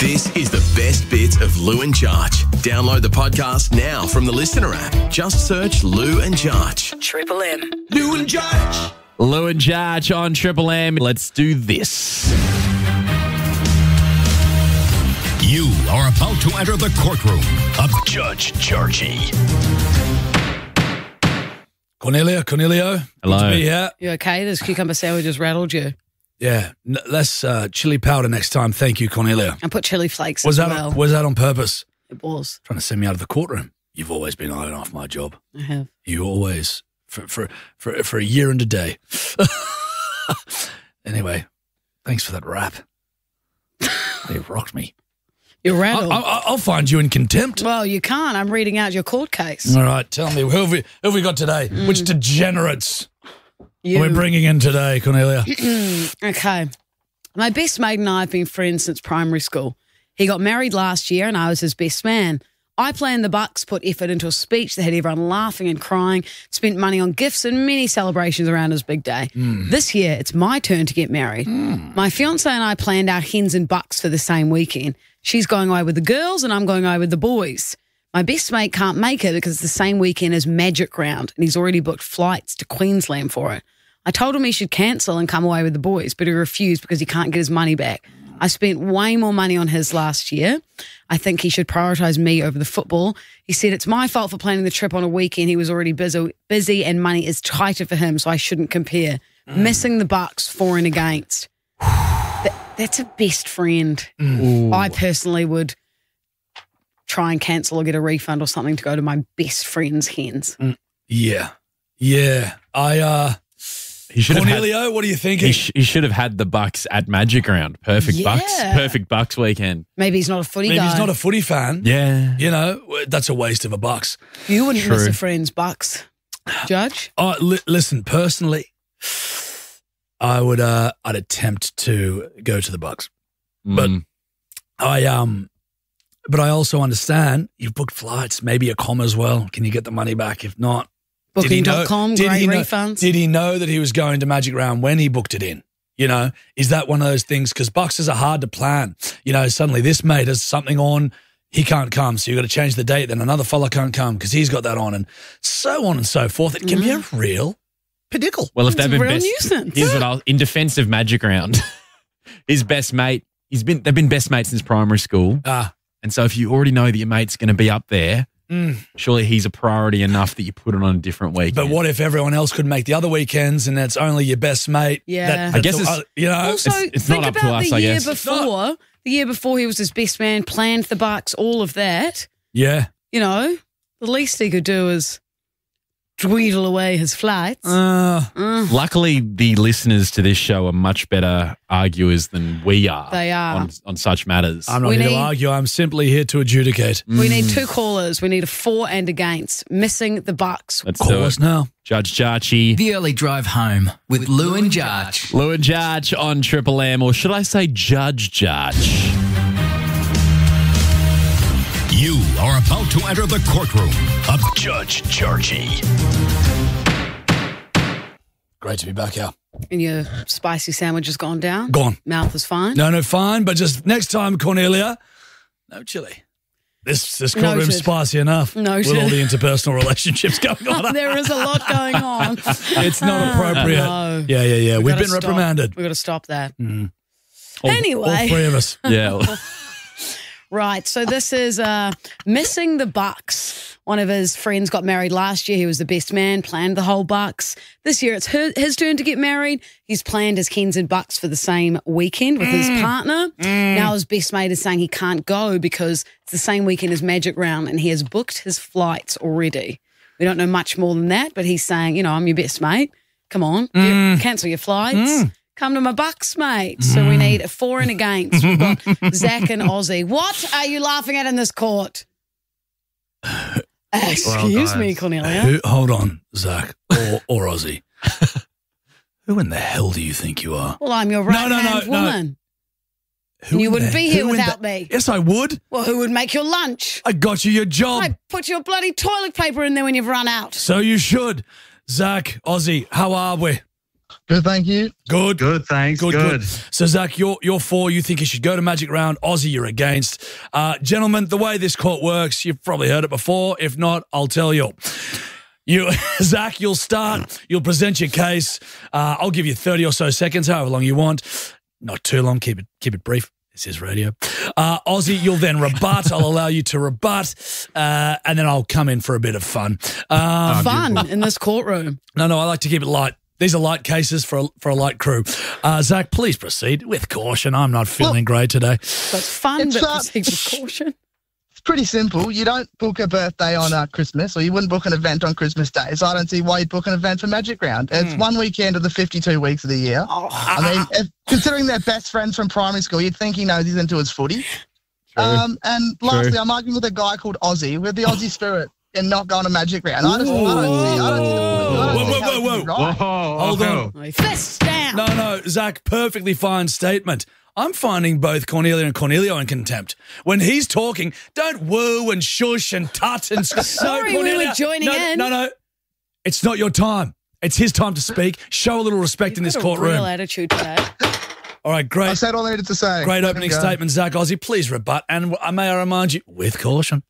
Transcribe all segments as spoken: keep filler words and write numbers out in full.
This is the best bits of Lou and Jarch. Download the podcast now from the Listener app. Just search Lou and Jarch. Triple M. Lou and Jarch. Lou and Jarch on Triple M. Let's do this. You are about to enter the courtroom of Judge Jarchy. Cornelia, Cornelio. Hello. Good to be here. You okay? This cucumber sandwich just rattled you. Yeah, n- less uh, chili powder next time. Thank you, Cornelia. And put chili flakes Was as that well. was that on purpose? It was. Trying to send me out of the courtroom. You've always been eyeing off my job. I have. You always for for for, for a year and a day. Anyway, thanks for that rap. It rocked me. You're I, rattled. I, I'll find you in contempt. well, you can't. I'm reading out your court case. All right, tell me who have we who have we got today? Which degenerates You. are we bringing in today, Cornelia? Okay. My best mate and I have been friends since primary school. He got married last year and I was his best man. I planned the bucks, put effort into a speech that had everyone laughing and crying, spent money on gifts and many celebrations around his big day. This year, it's my turn to get married. My fiancé and I planned our hens and bucks for the same weekend. She's going away with the girls and I'm going away with the boys. My best mate can't make it because it's the same weekend as Magic Round and he's already booked flights to Queensland for it. I told him he should cancel and come away with the boys, but he refused because he can't get his money back. I spent way more money on his last year. I think he should prioritise me over the football. He said it's my fault for planning the trip on a weekend. He was already busy, busy and money is tighter for him, so I shouldn't compare. Mm. Missing the bucks for and against. that, that's a best friend. Mm. I personally would try and cancel or get a refund or something to go to my best friend's hens. Mm. Yeah, yeah. I uh. He should have had, Cornelio, what are you thinking? he, sh- he should have had the Bucks at Magic Round. Perfect Yeah. Bucks. Perfect Bucks weekend. Maybe he's not a footy Maybe guy. he's not a footy fan. Yeah. You know, that's a waste of a bucks. You wouldn't miss True. a friend's bucks, Judge. Oh, li- listen, personally, I would, uh, I'd attempt to go to the bucks, but Mm. I, um, but I also understand you've booked flights, maybe a com as well. Can you get the money back? If not, did he Booking know- dot com, did great he know- refunds. Did he know that he was going to Magic Round when he booked it in? You know, is that one of those things? Because boxes are hard to plan. You know, suddenly this mate has something on, he can't come, so you've got to change the date. Then another fella can't come because he's got that on, and so on and so forth. It can be a real pidickle. Well, if It's they've a been real best, nuisance. here's what I'll in defense of Magic Round, his best mate. He's been they've been best mates since primary school, Ah, and so if you already know that your mate's going to be up there, mm. surely he's a priority enough that you put it on a different weekend. But what if everyone else could make the other weekends, and that's only your best mate? Yeah. That- I guess that's- it's- uh, you know. Also, it's- it's think not up to about us, the I year guess. before. The year before he was his best man, planned the bucks, all of that. yeah. You know, the least he could do is dweedle away his flights. Uh, Luckily, the listeners to this show are much better arguers than we are. They are. on, on such matters. I'm not We here need- to argue. I'm simply here to adjudicate. We need two callers. We need a for and against. Missing the bucks. Let's Call do us it. now. Judge Jarchy. The early drive home with Lou and Jarch. Lou and Jarch on Triple M, or should I say Judge Jarch? You are about to enter the courtroom of Judge Jarchy. Great to be back here. And your spicy sandwich has gone down. Gone. Mouth is fine. No, no, fine. But just next time, Cornelia, no chili. This this courtroom's Noted. spicy enough Noted. with all the interpersonal relationships going on. There is a lot going on. It's not appropriate. No. Yeah, yeah, yeah. We've We've gotta been stop. reprimanded. We've got to stop that. All- Anyway. all three of us. Yeah. Right, so this is uh, Missing the Bucks. One of his friends got married last year. He was the best man, planned the whole bucks. This year it's her, his turn to get married. He's planned his hens and bucks for the same weekend with his partner. Now his best mate is saying he can't go because it's the same weekend as Magic Round and he has booked his flights already. We don't know much more than that, but he's saying, you know, I'm your best mate. Come on, you- cancel your flights. Come to my bucks, mate. So we need a for and against. We've got Zach and Ozzy. What are you laughing at in this court? Excuse me, Cornelia. Who, hold on, Zach or, or Ozzy. Who in the hell do you think you are? Well, I'm your right no, no, hand no. woman. Who You in wouldn't the- be here who in without the- me. Yes, I would. Well, who would make your lunch? I got you your job. I put your bloody toilet paper in there when you've run out. So you should. Zach, Ozzy, how are we? Good, thank you. Good. Good, thanks. Good, Good. good. So, Zach, you're, you're for, you think he should go to Magic Round. Aussie, you're against. Uh, gentlemen, the way this court works, you've probably heard it before. If not, I'll tell you. You, Zach, you'll start. You'll present your case. Uh, I'll give you thirty or so seconds, however long you want. Not too long. Keep it keep it brief. This is radio. Uh, Aussie, you'll then rebut. I'll allow you to rebut, uh, and then I'll come in for a bit of fun. Um, Fun in this courtroom. No, no, I like to keep it light. These are light cases for a, for a light crew. Uh, Zach, please proceed with caution. I'm not feeling Well, great today. So it's fun, It's, but uh, proceed with caution. It's pretty simple. You don't book a birthday on uh, Christmas, or you wouldn't book an event on Christmas Day. So I don't see why you'd book an event for Magic Round. It's Hmm. one weekend of the fifty-two weeks of the year. Oh, I mean, if, considering they're best friends from primary school, you'd think he knows he's into his footy. Um, and lastly, I'm arguing with a guy called Aussie, with the Aussie spirit, and not going to Magic Round. I, just, I don't see. I don't see. the point. I don't Whoa, see whoa, how whoa, it could be whoa. right. Whoa, Hold whoa. on. fists down. No, no, Zach, perfectly fine statement. I'm finding both Cornelia and Cornelio in contempt. When he's talking, don't woo and shush and tut and... Sorry, no, we Cornelia, were joining no, in. No, no, it's not your time. It's his time to speak. Show a little respect in this You've got a courtroom. real attitude today. All right, I great. said all I needed to say. Great Let opening him go. statement, Zach Aussie. Please rebut. And uh, may I remind you, with caution.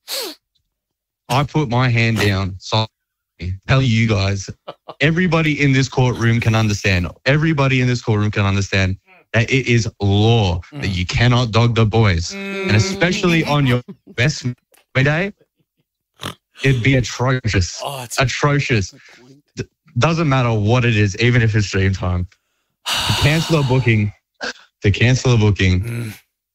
I put my hand down. So tell you guys, everybody in this courtroom can understand. Everybody in this courtroom can understand that it is law that you cannot dog the boys, and especially on your best day, it'd be atrocious. Oh, it's Atrocious. D- doesn't matter what it is, even if it's dream time. To cancel a booking, to cancel a booking,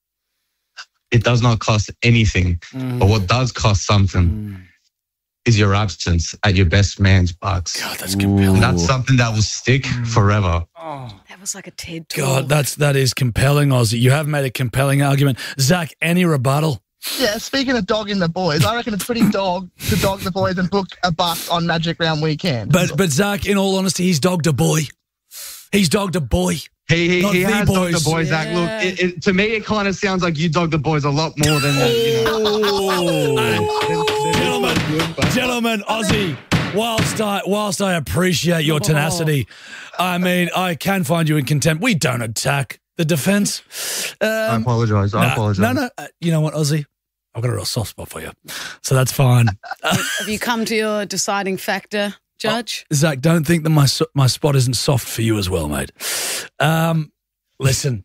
it does not cost anything. But what does cost something is your absence at your best man's bucks. God, that's compelling. That's something that will stick forever. That was like a TED talk. God, that's that is compelling, Aussie. You have made a compelling argument. Zach, any rebuttal? Yeah, speaking of dogging the boys, I reckon it's pretty dog to dog the boys and book a buck on Magic Round weekend. But but Zach, in all honesty, he's dogged a boy. He's dogged a boy. He, he, Not he the has dogged boys. the boys, Zach. Look, it, it, to me, it kind of sounds like you dogged the boys a lot more than that. You know. Gentlemen, gentlemen, Aussie, whilst I, whilst I appreciate your tenacity, I mean, I can find you in contempt. We don't attack the defence. I Um, apologize. I no, apologize. no, no. Uh, you know what, Aussie? I've got a real soft spot for you. So that's fine. Have you come to your deciding factor, Judge? Zach, don't think that my so- my spot isn't soft for you as well, mate. Um, listen,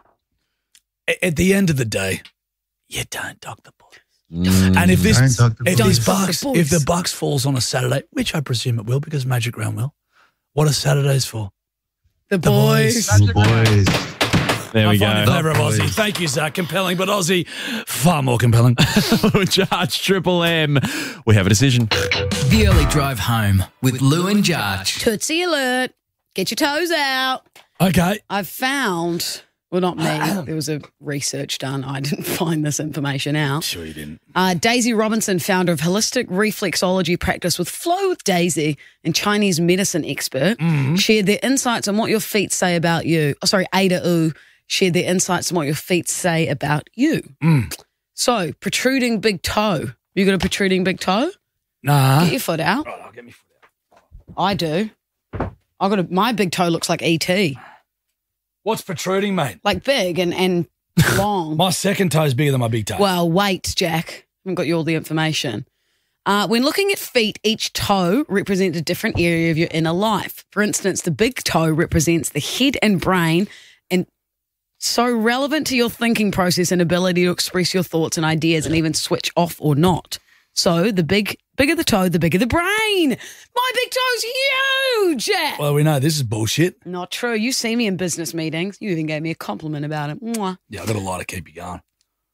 a- at the end of the day, you don't dog the boys. And if this Don't dog the if boys. this Don't dog the Bucks boys. if the Bucks falls on a Saturday, which I presume it will because Magic Round will, what are Saturdays for? The, The boys. boys. The boys. There we I find it go. favour of Aussie. Thank you, Zach. Compelling, but Aussie far more compelling. Judge Triple M. We have a decision. The Early Drive Home with Lou and Jarch. Tootsie alert. Get your toes out. Okay. I've found, well, not me. There was a research done. I didn't find this information out. Sure you didn't. Uh, Daisy Robinson, founder of holistic reflexology practice with Flow with Daisy and Chinese medicine expert, shared their insights on what your feet say about you. Oh, sorry, Ada U shared their insights on what your feet say about you. So, protruding big toe. You got a protruding big toe? Nah. Get your foot out. Right, I'll get me foot out. I do. I got a, my big toe looks like E T, What's protruding, mate? like big and and long. My second toe is bigger than my big toe. Well, wait, Jack. I haven't got you all the information. Uh, when looking at feet, each toe represents a different area of your inner life. For instance, the big toe represents the head and brain, and so relevant to your thinking process and ability to express your thoughts and ideas and even switch off or not. So the big, bigger the toe, the bigger the brain. My big toe's huge. Jack. Well, we know this is bullshit. Not true. You see me in business meetings. You even gave me a compliment about it. Mwah. Yeah, I've got a lot to keep you going.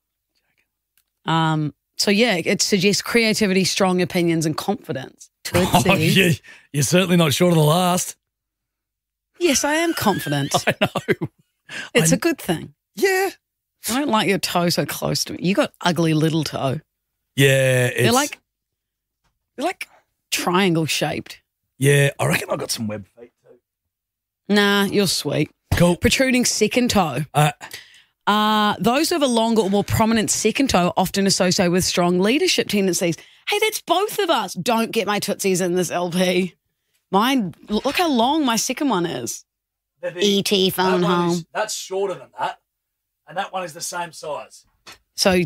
Um, so, yeah, it suggests creativity, strong opinions, and confidence. Tootsie. Oh, yeah, you're certainly not short of the last. Yes, I am confident. I know. It's I- a good thing. Yeah. I don't like your toe so close to me. You got ugly little toe. Yeah. It's, They're like, they're like triangle shaped. Yeah, I reckon I've got some web feet too. Nah, you're sweet. Cool. Protruding second toe. Uh, Uh, those who have a longer or more prominent second toe are often associated with strong leadership tendencies. Hey, that's both of us. Don't get my tootsies in this L P. Mine, look how long my second one is. They're E T phone that one home. is- that's shorter than that, and that one is the same size. So